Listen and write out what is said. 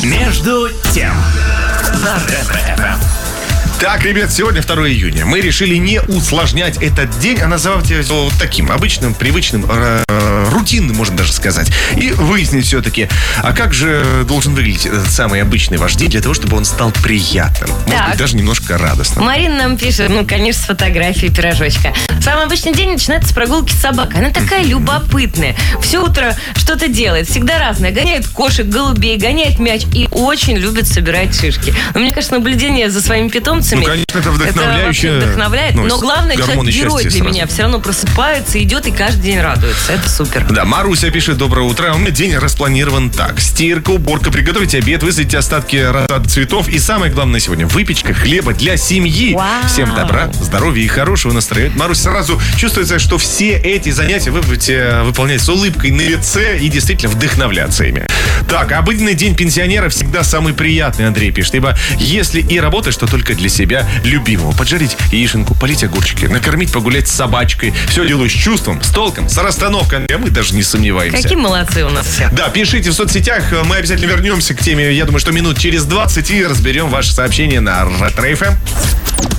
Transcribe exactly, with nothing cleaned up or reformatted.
Между тем. На Ретро-ФМ. Так, ребят, сегодня второе июня. Мы решили не усложнять этот день, а называть его вот таким обычным, привычным, э, рутинным, можно даже сказать. И выяснить все-таки, а как же должен выглядеть этот самый обычный ваш день для того, чтобы он стал приятным. Может Так. быть, даже немножко радостным. Марина нам пишет, ну, конечно, с фотографией пирожочка. Самый обычный день начинается с прогулки с собакой. Она такая любопытная. Все утро что-то делает. Всегда разное. Гоняет кошек, голубей, гоняет мяч. И очень любит собирать шишки. Но мне кажется, наблюдение за своими питомцами... Ну, конечно, это вдохновляюще. Это вообще вдохновляет. Ну, Но главное, гормоны человек-герой счастья для сразу. меня. Все равно просыпается, идет и каждый день радуется. Это супер. Да, Маруся пишет: доброе утро. У меня день распланирован так. Стирка, уборка, приготовить обед, высадить остатки рассады цветов. И самое главное сегодня — выпечка хлеба для семьи. Вау. Всем добра, здоровья и хорошего настроения. Маруся, сразу чувствуется, что все эти занятия вы будете выполнять с улыбкой на лице и действительно вдохновляться ими. Так, обыденный день пенсионера всегда самый приятный, Андрей пишет. Ибо если и работаешь, то только для себя любимого. Поджарить яишенку, полить огурчики, накормить, погулять с собачкой. Все делаю с чувством, с толком, с расстановкой. А мы даже не сомневаемся. Какие молодцы у нас все. Да, пишите в соцсетях. Мы обязательно вернемся к теме, я думаю, что минут через двадцать, и разберем ваши сообщения на Ретро-ФМ.